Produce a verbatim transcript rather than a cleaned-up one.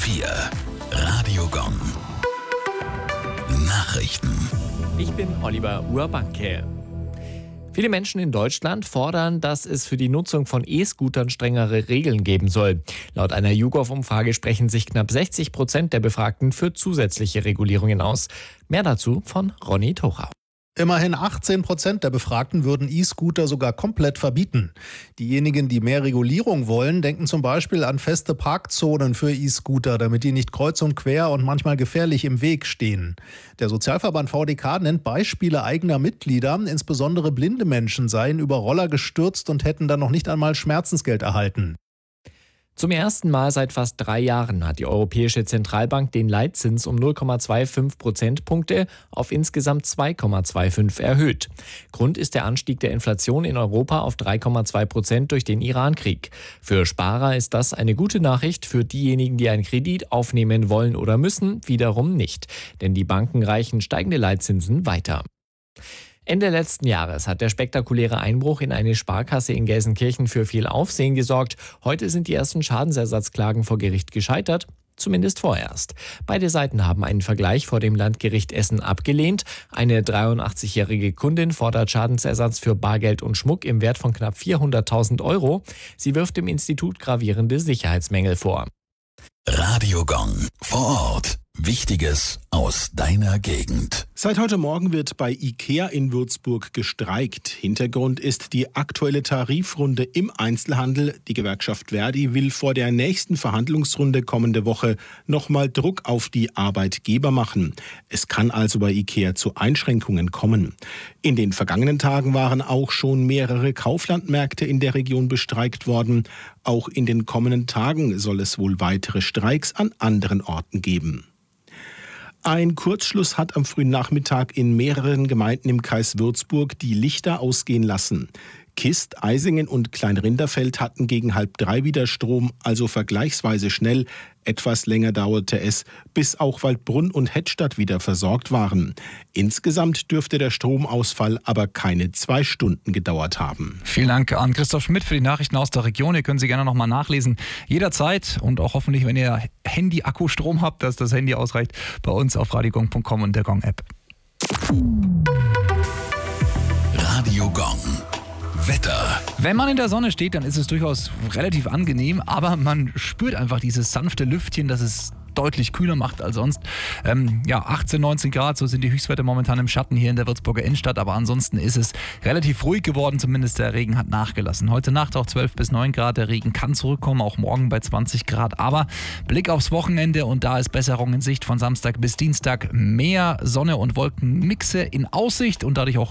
vier. Radiogon. Nachrichten. Ich bin Oliver Urbanke. Viele Menschen in Deutschland fordern, dass es für die Nutzung von E-Scootern strengere Regeln geben soll. Laut einer YouGov-Umfrage sprechen sich knapp sechzig Prozent der Befragten für zusätzliche Regulierungen aus. Mehr dazu von Ronny Tochau. Immerhin achtzehn Prozent der Befragten würden E-Scooter sogar komplett verbieten. Diejenigen, die mehr Regulierung wollen, denken zum Beispiel an feste Parkzonen für E-Scooter, damit die nicht kreuz und quer und manchmal gefährlich im Weg stehen. Der Sozialverband V D K nennt Beispiele eigener Mitglieder. Insbesondere blinde Menschen seien über Roller gestürzt und hätten dann noch nicht einmal Schmerzensgeld erhalten. Zum ersten Mal seit fast drei Jahren hat die Europäische Zentralbank den Leitzins um null Komma fünfundzwanzig Prozentpunkte auf insgesamt zwei Komma fünfundzwanzig erhöht. Grund ist der Anstieg der Inflation in Europa auf drei Komma zwei Prozent durch den Iran-Krieg. Für Sparer ist das eine gute Nachricht, für diejenigen, die einen Kredit aufnehmen wollen oder müssen, wiederum nicht. Denn die Banken reichen steigende Leitzinsen weiter. Ende letzten Jahres hat der spektakuläre Einbruch in eine Sparkasse in Gelsenkirchen für viel Aufsehen gesorgt. Heute sind die ersten Schadensersatzklagen vor Gericht gescheitert, zumindest vorerst. Beide Seiten haben einen Vergleich vor dem Landgericht Essen abgelehnt. Eine dreiundachtzigjährige Kundin fordert Schadensersatz für Bargeld und Schmuck im Wert von knapp vierhunderttausend Euro. Sie wirft dem Institut gravierende Sicherheitsmängel vor. Radiogon vor Ort. Wichtiges aus deiner Gegend. Seit heute Morgen wird bei IKEA in Würzburg gestreikt. Hintergrund ist die aktuelle Tarifrunde im Einzelhandel. Die Gewerkschaft Verdi will vor der nächsten Verhandlungsrunde kommende Woche nochmal Druck auf die Arbeitgeber machen. Es kann also bei IKEA zu Einschränkungen kommen. In den vergangenen Tagen waren auch schon mehrere Kauflandmärkte in der Region bestreikt worden. Auch in den kommenden Tagen soll es wohl weitere Streiks an anderen Orten geben. Ein Kurzschluss hat am frühen Nachmittag in mehreren Gemeinden im Kreis Würzburg die Lichter ausgehen lassen. Kist, Eisingen und Kleinrinderfeld hatten gegen halb drei wieder Strom, also vergleichsweise schnell. Etwas länger dauerte es, bis auch Waldbrunn und Hettstadt wieder versorgt waren. Insgesamt dürfte der Stromausfall aber keine zwei Stunden gedauert haben. Vielen Dank an Christoph Schmidt für die Nachrichten aus der Region. Ihr könnt sie gerne nochmal nachlesen. Jederzeit und auch hoffentlich, wenn ihr Handy-Akku-Strom habt, dass das Handy ausreicht, bei uns auf radiogong punkt com und der Gong-App. Radiogon. Wetter. Wenn man in der Sonne steht, dann ist es durchaus relativ angenehm, aber man spürt einfach dieses sanfte Lüftchen, das es deutlich kühler macht als sonst. Ähm, ja, achtzehn, neunzehn Grad, so sind die Höchstwerte momentan im Schatten hier in der Würzburger Innenstadt, aber ansonsten ist es relativ ruhig geworden, zumindest der Regen hat nachgelassen. Heute Nacht auch zwölf bis neun Grad, der Regen kann zurückkommen, auch morgen bei zwanzig Grad, aber Blick aufs Wochenende und da ist Besserung in Sicht von Samstag bis Dienstag, mehr Sonne und Wolkenmixe in Aussicht und dadurch auch